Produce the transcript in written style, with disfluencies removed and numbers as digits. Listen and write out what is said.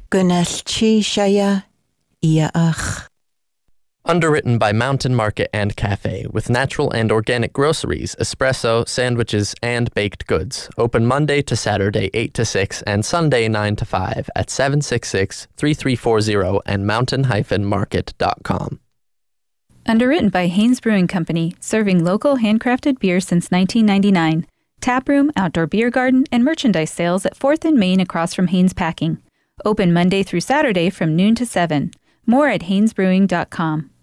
Gynellchi Shaya Ia'ach. Underwritten by Mountain Market and Cafe, with natural and organic groceries, espresso, sandwiches, and baked goods. Open Monday to Saturday 8 to 6 and Sunday 9 to 5 at 766-3340 and mountain-market.com. Underwritten by Haynes Brewing Company, serving local handcrafted beer since 1999. Taproom, outdoor beer garden, and merchandise sales at 4th and Main across from Haynes Packing. Open Monday through Saturday from noon to 7. More at haynesbrewing.com.